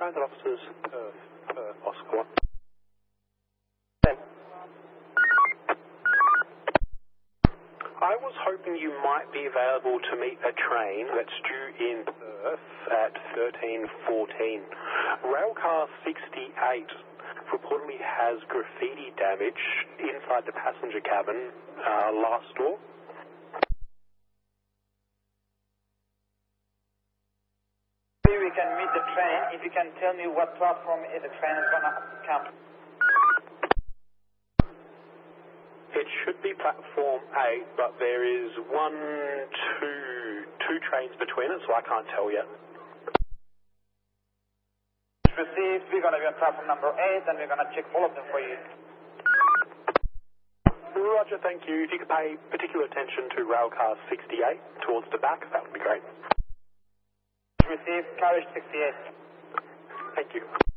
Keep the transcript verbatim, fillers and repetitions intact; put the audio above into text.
Transit officers, Perth, Perth, Oscar one. I was hoping you might be available to meet a train that's due in Perth at thirteen fourteen. Railcar sixty-eight reportedly has graffiti damage inside the passenger cabin, uh, last door. Maybe we can meet the train if you can tell me what platform the train is going to come. It should be platform eight, but there is one, two, two trains between it, so I can't tell yet. Received, we're going to be on platform number eight, and we're going to check all of them for you. Roger, thank you. If you could pay particular attention to railcar sixty-eight towards the back, that would be great. Received, carriage sixty-eight. Thank you.